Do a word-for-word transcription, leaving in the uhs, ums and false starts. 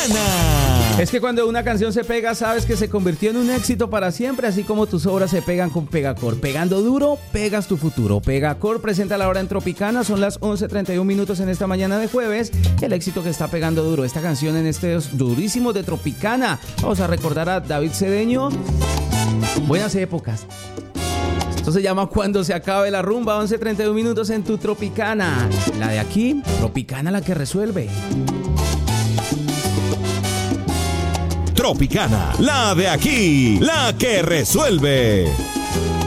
Tropicana. Es que cuando una canción se pega, sabes que se convirtió en un éxito para siempre, así como tus obras se pegan con Pegacor. Pegando duro, pegas tu futuro. Pegacor presenta la hora en Tropicana, son las once treinta y un minutos en esta mañana de jueves. El éxito que está pegando duro, esta canción en estos durísimos de Tropicana. Vamos a recordar a David Cedeño. Buenas épocas. Esto se llama Cuando se acabe la rumba, once treinta y un minutos en tu Tropicana. La de aquí, Tropicana la que resuelve. Tropicana, la de aquí, la que resuelve.